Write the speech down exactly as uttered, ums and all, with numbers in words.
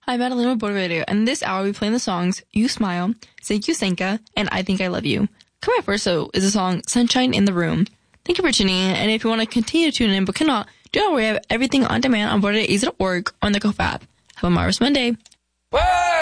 Hi, Madeline with Border Radio, and this hour we play the songs You Smile, Thank You Sanka, and I Think I Love You. Coming up first, though, is the song Sunshine in the Room. Thank you for tuning in, and if you want to continue to tune in but cannot, do not worry, I have everything on demand on border radio dot a z dot org or on the Go app. Have a marvelous Monday. Whoa!